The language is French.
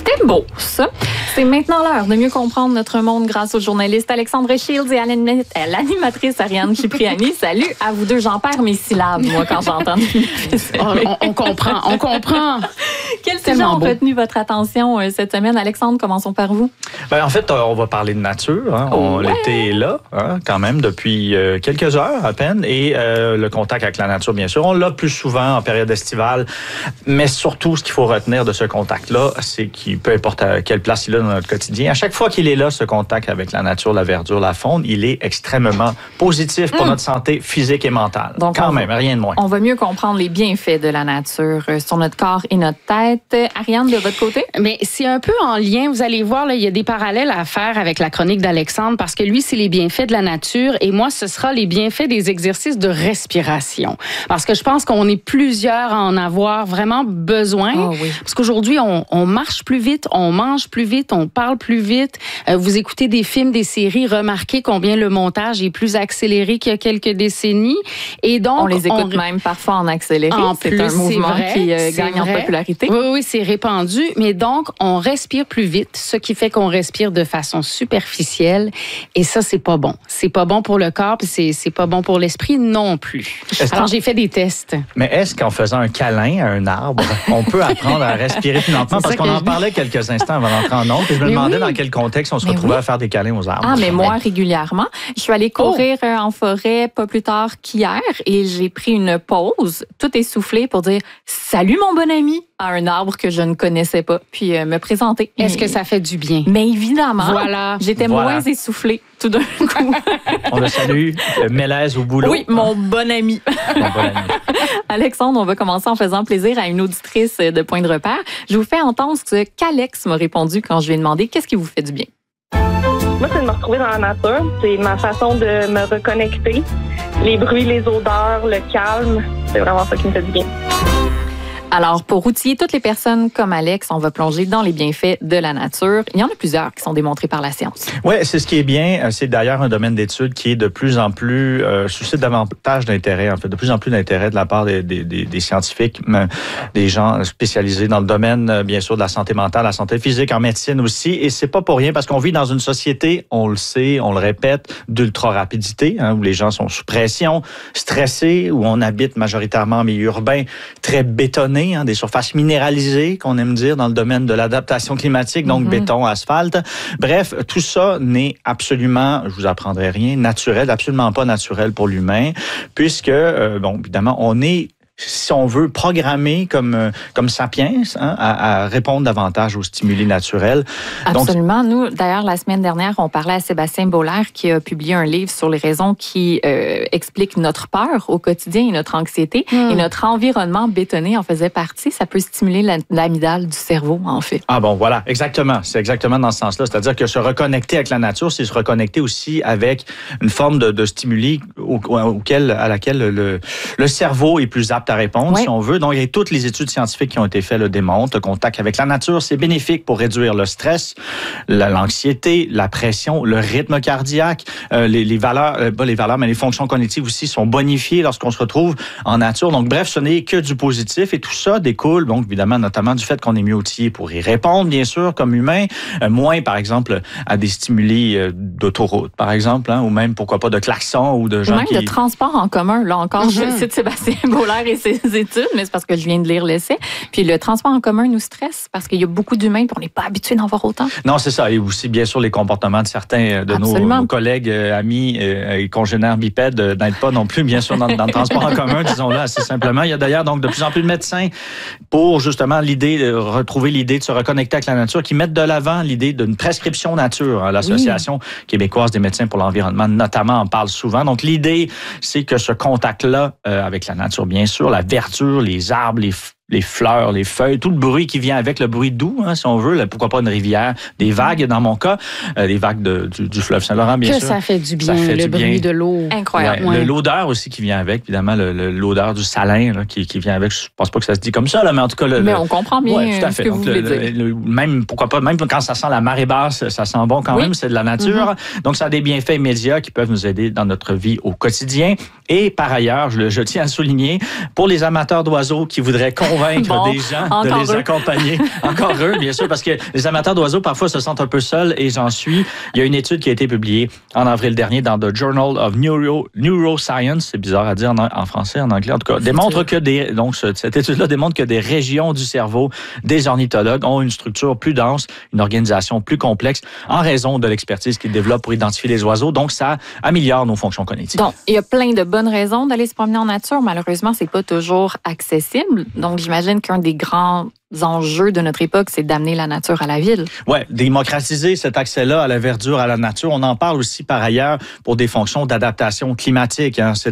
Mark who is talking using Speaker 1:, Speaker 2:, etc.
Speaker 1: C'était beau, ça. C'est maintenant l'heure de mieux comprendre notre monde grâce au journaliste Alexandre Shields et à l'animatrice Ariane Cipriani. Salut à vous deux. J'en perds mes syllabes, moi, quand j'entends
Speaker 2: on comprend.
Speaker 1: Quels sujets ont retenu votre attention cette semaine? Alexandre, commençons par vous.
Speaker 3: Ben, en fait, on va parler de nature. Hein. L'été est là, quand même, depuis quelques heures à peine. Et le contact avec la nature, bien sûr. On l'a plus souvent en période estivale. Mais surtout, ce qu'il faut retenir de ce contact-là, c'est qu'il, peu importe à quelle place il est dans notre quotidien, à chaque fois qu'il est là, ce contact avec la nature, la verdure, la faune, il est extrêmement positif pour notre santé physique et mentale. Donc, quand même, rien de moins.
Speaker 1: On va mieux comprendre les bienfaits de la nature sur notre corps et notre tête. Ariane, de votre côté?
Speaker 2: Mais c'est un peu en lien. Vous allez voir, là, il y a des parallèles à faire avec la chronique d'Alexandre parce que lui, c'est les bienfaits de la nature et moi, ce sera les bienfaits des exercices de respiration. Parce que je pense qu'on est plusieurs à en avoir vraiment besoin.
Speaker 1: Oh oui.
Speaker 2: Parce qu'aujourd'hui, on marche plus vite, on mange plus vite, on parle plus vite. Vous écoutez des films, des séries, remarquez combien le montage est plus accéléré qu'il y a quelques décennies. Et donc,
Speaker 1: on les écoute même parfois en accéléré. C'est un mouvement qui gagne en popularité.
Speaker 2: Oui, c'est répandu. Mais donc, on respire plus vite, ce qui fait qu'on respire de façon superficielle. Et ça, c'est pas bon. C'est pas bon pour le corps, puis c'est pas bon pour l'esprit non plus. Alors, j'ai fait des tests.
Speaker 3: Mais est-ce qu'en faisant un câlin à un arbre, on peut apprendre à respirer plus lentement? Parce qu'on en parlait quelques instants avant d'entrer en ondes. Et je me demandais dans quel contexte on se retrouvait à faire des câlins aux arbres.
Speaker 1: Ah, mais moi, régulièrement. Je suis allée courir en forêt pas plus tard qu'hier et j'ai pris une pause, tout essoufflé, pour dire « Salut, mon bon ami » à un arbre que je ne connaissais pas, puis me présenter.
Speaker 2: Est-ce que ça fait du bien?
Speaker 1: Mais évidemment.
Speaker 2: Voilà.
Speaker 1: J'étais moins essoufflée tout d'un coup.
Speaker 3: On le salue, Mélèze au boulot.
Speaker 1: Oui, mon bon ami.
Speaker 3: Mon bon ami.
Speaker 1: Alexandre, on va commencer en faisant plaisir à une auditrice de Point de repère. Je vous fais entendre ce qu'Alex m'a répondu quand je lui ai demandé qu'est-ce qui vous fait du bien.
Speaker 4: Moi, c'est de me retrouver dans la nature. C'est ma façon de me reconnecter. Les bruits, les odeurs, le calme, c'est vraiment ça qui me fait du bien.
Speaker 1: Alors, pour outiller toutes les personnes comme Alex, on va plonger dans les bienfaits de la nature. Il y en a plusieurs qui sont démontrés par la science.
Speaker 3: Oui, c'est ce qui est bien. C'est d'ailleurs un domaine d'étude qui est de plus en plus suscite davantage d'intérêt, en fait, de plus en plus d'intérêt de la part des scientifiques, des gens spécialisés dans le domaine, bien sûr, de la santé mentale, la santé physique, en médecine aussi. Et c'est pas pour rien parce qu'on vit dans une société, on le sait, on le répète, d'ultra-rapidité, où les gens sont sous pression, stressés, où on habite majoritairement en milieu urbain, très bétonné, des surfaces minéralisées, qu'on aime dire, dans le domaine de l'adaptation climatique, donc béton, asphalte. Bref, tout ça n'est absolument, je vous apprendrai rien, naturel, absolument pas naturel pour l'humain, puisque, évidemment, on est, si on veut, programmer comme sapiens à répondre davantage aux stimuli naturels.
Speaker 1: Absolument. Donc, nous, d'ailleurs, la semaine dernière, on parlait à Sébastien Bollaert qui a publié un livre sur les raisons qui expliquent notre peur au quotidien et notre anxiété. Et notre environnement bétonné en faisait partie. Ça peut stimuler l'amygdale du cerveau, en fait. Ah
Speaker 3: bon, voilà, exactement. C'est exactement dans ce sens-là. C'est-à-dire que se reconnecter avec la nature, c'est se reconnecter aussi avec une forme de stimuli à laquelle le cerveau est plus apte à répondre, si on veut. Donc, il y a toutes les études scientifiques qui ont été faites le démontrent. Le contact avec la nature, c'est bénéfique pour réduire le stress, l'anxiété, la pression, le rythme cardiaque, les valeurs, mais les fonctions cognitives aussi sont bonifiées lorsqu'on se retrouve en nature. Donc, bref, ce n'est que du positif et tout ça découle, donc, évidemment, notamment du fait qu'on est mieux outillé pour y répondre, bien sûr, comme humain, moins, par exemple, à des stimuli d'autoroute, par exemple, ou même, pourquoi pas, de klaxons ou de gens
Speaker 1: même de transport en commun. Là encore, je cite Sébastien Bollaert et ses études, mais c'est parce que je viens de lire l'essai. Puis le transport en commun nous stresse parce qu'il y a beaucoup d'humains et on n'est pas habitué d'en voir autant.
Speaker 3: Non, c'est ça. Et aussi, bien sûr, les comportements de certains de nos collègues, amis et congénères bipèdes n'aident pas non plus, bien sûr, dans le transport en commun, disons-le assez simplement. Il y a d'ailleurs donc de plus en plus de médecins pour justement retrouver l'idée de se reconnecter avec la nature, qui mettent de l'avant l'idée d'une prescription nature. L'Association québécoise des médecins pour l'environnement, notamment, en parle souvent. Donc, l'idée, c'est que ce contact-là avec la nature, bien sûr, la verdure, les arbres, les fleurs, les feuilles, tout le bruit qui vient avec, le bruit doux, si on veut, pourquoi pas une rivière, des vagues, dans mon cas, des vagues du fleuve Saint-Laurent, bien sûr.
Speaker 2: Que ça fait du bien, le bruit de l'eau.
Speaker 1: Incroyable.
Speaker 3: Ouais. L'odeur aussi qui vient avec, évidemment, l'odeur du salin qui vient avec. Je pense pas que ça se dit comme ça, mais en tout cas...
Speaker 1: mais on comprend bien ce que vous voulez dire.
Speaker 3: Même, pourquoi pas, même quand ça sent la marée basse, ça sent bon quand même, c'est de la nature. Donc, ça a des bienfaits immédiats qui peuvent nous aider dans notre vie au quotidien. Et par ailleurs, je tiens à souligner, pour les amateurs d'oiseaux qui voudraient convaincre convaincre des gens de les accompagner. Encore eux, bien sûr, parce que les amateurs d'oiseaux parfois se sentent un peu seuls et j'en suis. Il y a une étude qui a été publiée en avril dernier dans The Journal of Neuroscience, c'est bizarre à dire en français, en anglais en tout cas, démontre que cette étude-là démontre que des régions du cerveau des ornithologues ont une structure plus dense, une organisation plus complexe en raison de l'expertise qu'ils développent pour identifier les oiseaux. Donc, ça améliore nos fonctions cognitives.
Speaker 1: Donc, il y a plein de bonnes raisons d'aller se promener en nature. Malheureusement, c'est pas toujours accessible. Donc, j'imagine qu'un des grands enjeux de notre époque, c'est d'amener la nature à la ville.
Speaker 3: Oui, démocratiser cet accès-là à la verdure, à la nature. On en parle aussi par ailleurs pour des fonctions d'adaptation climatique.